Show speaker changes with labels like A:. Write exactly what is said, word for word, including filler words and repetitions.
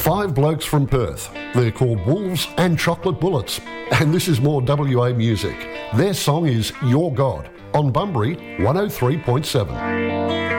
A: five blokes from Perth. They're called Wolves and Chocolate Bullets. And this is more W A music. Their song is Your God on Bunbury one oh three point seven.